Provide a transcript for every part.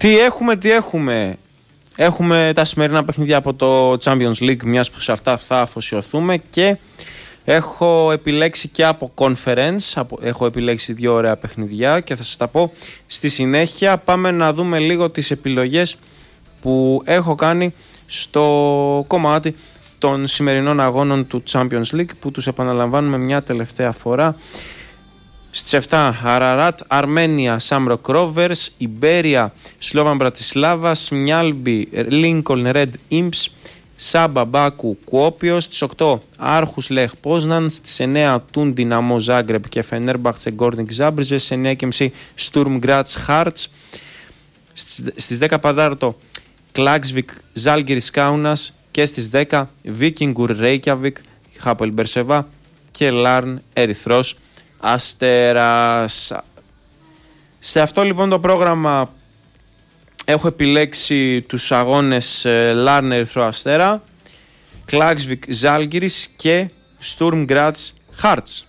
Τι έχουμε. Έχουμε τα σημερινά παιχνίδια από το Champions League, μιας που σε αυτά θα αφοσιωθούμε, και έχω επιλέξει και από Conference, έχω επιλέξει 2 ωραία παιχνιδιά και θα σας τα πω στη συνέχεια. Πάμε να δούμε λίγο τις επιλογές που έχω κάνει στο κομμάτι των σημερινών αγώνων του Champions League, που τους επαναλαμβάνουμε μια τελευταία φορά. Στις 7, Αραράτ, Αρμένια, Σάμροκ Rovers, Ιμπέρια, Σλόβαν Μπρατισλάβα, Σμιάλμπι, Λίνκολν Ρεντ Ίμψ, Σάμπα Μπάκου Κουόπιος. Στις 8, Άρχους Λεχ Πόσναν. Στις 9, Τούν Δυναμό Ζάγκρεπ και Φενέρμπαχτσε Γκόρνικ Ζάμπριζε. Στις 9.30 Στουρμ Γκράτς Χάρτς. Στις 10 Παντάρτο, Κλάξβικ Ζάλγκιρις Κάουνας. Και στις 10, Βίκινγκουρ Ρέικιαβικ, Χάπελ Μπερσεβά και Λάρν Ερυθρός Αστέρας. Σε αυτό λοιπόν το πρόγραμμα έχω επιλέξει τους αγώνες Λάρν Ερυθρό Αστέρα, Κλάξβικ Ζάλγκιρις και Στουρμ Γκράτς Χάρτς.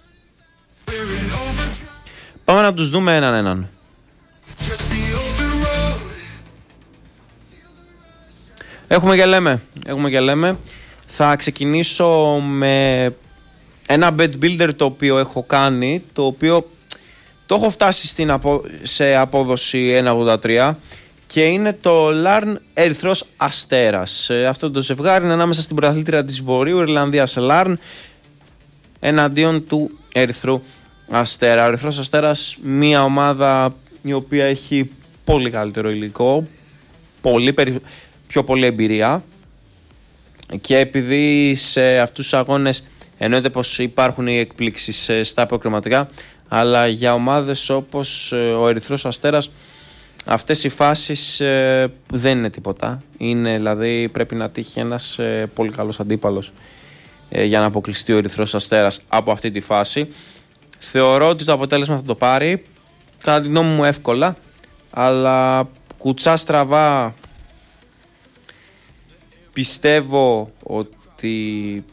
Πάμε να τους δούμε έναν. Έχουμε και λέμε. Θα ξεκινήσω με ένα bet builder το οποίο έχω κάνει, το οποίο το έχω φτάσει σε απόδοση 1.83 και είναι το Λάρν Ερυθρός Αστέρας. Αυτό το ζευγάρι είναι ανάμεσα στην πρωταθλήτρια της Βορείου Ιρλανδίας Λάρν εναντίον του Ερυθρού Αστέρα. Ο Ερυθρός Αστέρας, μια ομάδα η οποία έχει πολύ καλύτερο υλικό, πιο πολλή εμπειρία, και επειδή σε αυτούς τους αγώνες εννοείται πως υπάρχουν οι εκπλήξεις στα προκριματικά, αλλά για ομάδες όπως ο Ερυθρός Αστέρας αυτές οι φάσεις δεν είναι τίποτα. Είναι, δηλαδή πρέπει να τύχει ένας πολύ καλός αντίπαλος για να αποκλειστεί ο Ερυθρός Αστέρας από αυτή τη φάση. Θεωρώ ότι το αποτέλεσμα θα το πάρει, κατά τη γνώμη μου εύκολα, αλλά κουτσά στραβά πιστεύω ότι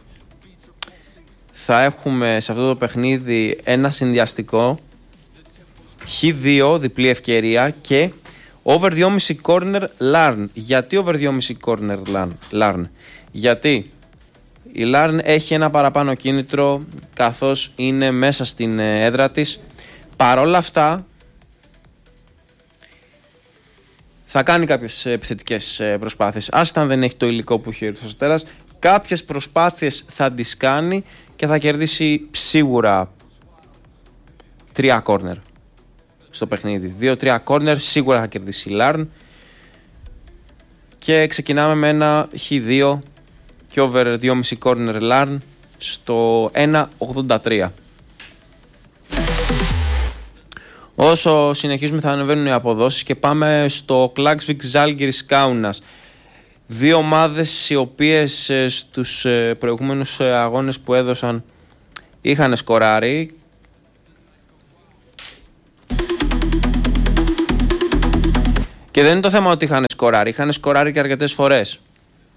θα έχουμε σε αυτό το παιχνίδι ένα συνδυαστικό Χ2 διπλή ευκαιρία και over 2,5 corner Larn. Γιατί over 2,5 corner Larn? Γιατί η Larn έχει ένα παραπάνω κίνητρο καθώς είναι μέσα στην έδρα της. Παρόλα αυτά θα κάνει κάποιες επιθετικές προσπάθειες. Άσχετα αν δεν έχει το υλικό που έχει ο Ερυθρός Αστέρας, κάποιες προσπάθειες θα τις κάνει και θα κερδίσει σίγουρα 3 κόρνερ στο παιχνίδι. 2-3 κόρνερ σίγουρα θα κερδίσει η Λάρν. Και ξεκινάμε με ένα Χ2 και over 2,5 κόρνερ Λάρν στο 1,83. Όσο συνεχίζουμε θα ανεβαίνουν οι αποδόσεις και πάμε στο Klaksvik Žalgiris Kaunas. Δύο ομάδες οι οποίες στους προηγούμενους αγώνες που έδωσαν είχαν σκοράρει. Και δεν είναι το θέμα ότι είχαν σκοράρει και αρκετές φορές.